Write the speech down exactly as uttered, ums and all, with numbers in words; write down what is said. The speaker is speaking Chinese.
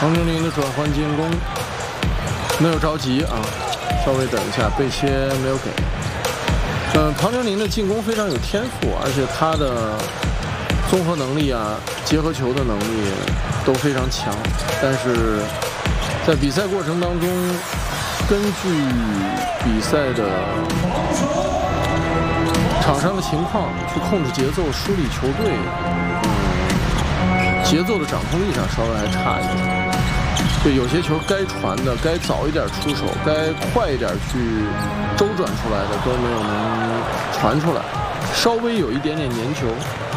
唐宁宁的转换进攻没有着急啊，稍微等一下，背切没有给。嗯，唐宁宁的进攻非常有天赋，而且他的综合能力啊，结合球的能力都非常强，但是在比赛过程当中，根据比赛的场上的情况去控制节奏，梳理球队，嗯，节奏的掌控力上稍微还差一点。对，有些球该传的，该早一点出手，该快一点去周转出来的都没有能传出来，稍微有一点点粘球。